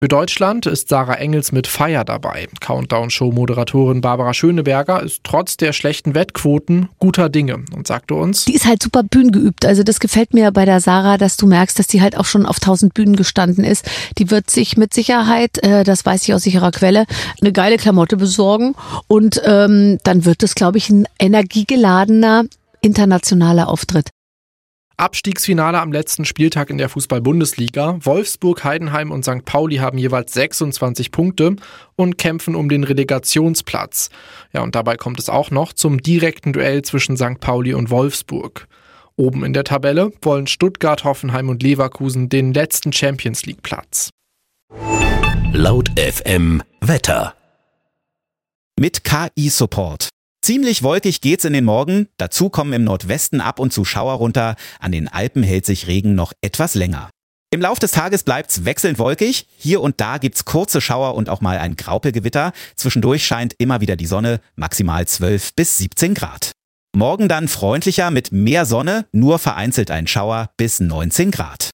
Für Deutschland ist Sarah Engels mit Feier dabei. Countdown-Show-Moderatorin Barbara Schöneberger ist trotz der schlechten Wettquoten guter Dinge und sagte uns: Die ist halt super bühnengeübt. Also das gefällt mir bei der Sarah, dass du merkst, dass die halt auch schon auf 1000 Bühnen gestanden ist. Die wird sich mit Sicherheit, das weiß ich aus sicherer Quelle, eine geile Klamotte besorgen. Und dann wird es, glaube ich, ein energiegeladener internationaler Auftritt. Abstiegsfinale am letzten Spieltag in der Fußball-Bundesliga. Wolfsburg, Heidenheim und St. Pauli haben jeweils 26 Punkte und kämpfen um den Relegationsplatz. Ja, und dabei kommt es auch noch zum direkten Duell zwischen St. Pauli und Wolfsburg. Oben in der Tabelle wollen Stuttgart, Hoffenheim und Leverkusen den letzten Champions-League-Platz. Laut FM Wetter. Mit KI-Support. Ziemlich wolkig geht's in den Morgen, dazu kommen im Nordwesten ab und zu Schauer runter, an den Alpen hält sich Regen noch etwas länger. Im Lauf des Tages bleibt's wechselnd wolkig, hier und da gibt's kurze Schauer und auch mal ein Graupelgewitter, zwischendurch scheint immer wieder die Sonne, maximal 12 bis 17 Grad. Morgen dann freundlicher mit mehr Sonne, nur vereinzelt ein Schauer bis 19 Grad.